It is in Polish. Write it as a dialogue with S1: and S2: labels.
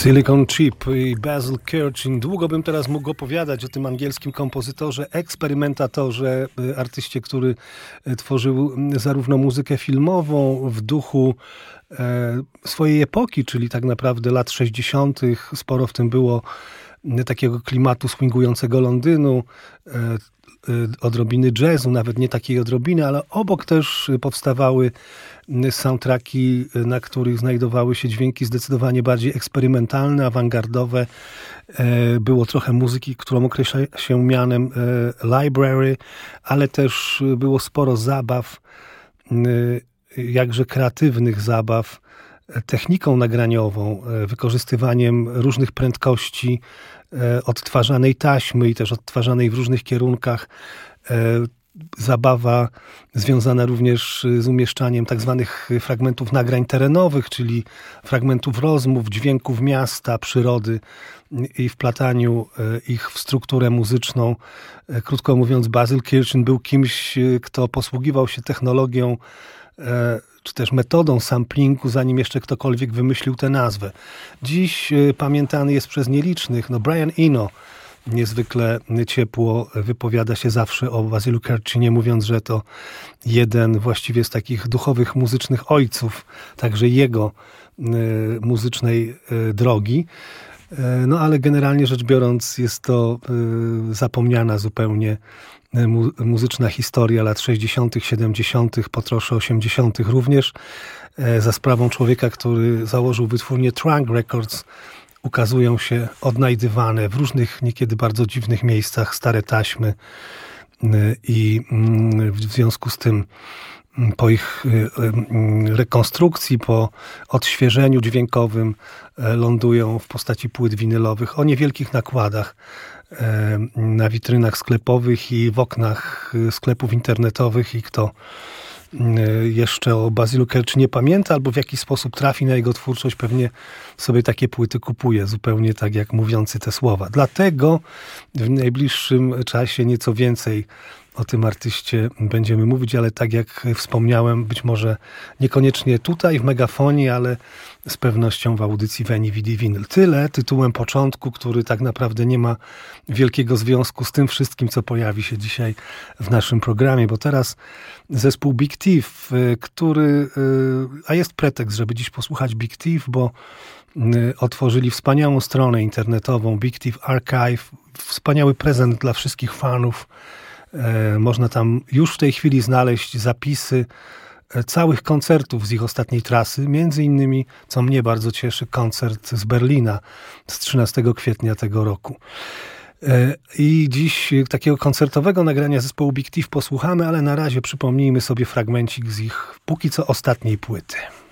S1: Silicon Chip i Basil Kirchin. Długo bym teraz mógł opowiadać o tym angielskim kompozytorze, eksperymentatorze, artyście, który tworzył zarówno muzykę filmową w duchu swojej epoki, czyli tak naprawdę lat 60. Sporo w tym było takiego klimatu swingującego Londynu, odrobiny jazzu, nawet nie takiej odrobiny, ale obok też powstawały soundtracki, na których znajdowały się dźwięki zdecydowanie bardziej eksperymentalne, awangardowe. Było trochę muzyki, którą określa się mianem library, ale też było sporo zabaw, jakże kreatywnych zabaw, techniką nagraniową, wykorzystywaniem różnych prędkości odtwarzanej taśmy i też odtwarzanej w różnych kierunkach. Zabawa związana również z umieszczaniem tak zwanych fragmentów nagrań terenowych, czyli fragmentów rozmów, dźwięków miasta, przyrody i wplataniu ich w strukturę muzyczną. Krótko mówiąc, Basil Kirchin był kimś, kto posługiwał się technologią czy też metodą samplingu, zanim jeszcze ktokolwiek wymyślił tę nazwę. Dziś pamiętany jest przez nielicznych. Brian Eno niezwykle ciepło wypowiada się zawsze o Basilu Kirchinie, mówiąc, że to jeden właściwie z takich duchowych, muzycznych ojców, także jego muzycznej drogi. Ale generalnie rzecz biorąc jest to zapomniana zupełnie muzyczna historia lat 60., 70., po trosze 80. również. Za sprawą człowieka, który założył wytwórnię Trunk Records, ukazują się odnajdywane w różnych, niekiedy bardzo dziwnych miejscach stare taśmy i w związku z tym po ich rekonstrukcji, po odświeżeniu dźwiękowym lądują w postaci płyt winylowych o niewielkich nakładach na witrynach sklepowych i w oknach sklepów internetowych. I kto jeszcze o Basilu Kirchinie pamięta albo w jakiś sposób trafi na jego twórczość, pewnie sobie takie płyty kupuje, zupełnie tak jak mówiący te słowa. Dlatego w najbliższym czasie nieco więcej o tym artyście będziemy mówić, ale tak jak wspomniałem, być może niekoniecznie tutaj w Megafonie, ale z pewnością w audycji Veni Vidi Vinyl. Tyle tytułem początku, który tak naprawdę nie ma wielkiego związku z tym wszystkim, co pojawi się dzisiaj w naszym programie, bo teraz zespół Big Thief, a jest pretekst, żeby dziś posłuchać Big Thief, bo otworzyli wspaniałą stronę internetową Big Thief Archive, wspaniały prezent dla wszystkich fanów. Można tam już w tej chwili znaleźć zapisy całych koncertów z ich ostatniej trasy, między innymi, co mnie bardzo cieszy, koncert z Berlina z 13 kwietnia tego roku. I dziś takiego koncertowego nagrania zespołu Big Thief posłuchamy, ale na razie przypomnijmy sobie fragmencik z ich póki co ostatniej płyty.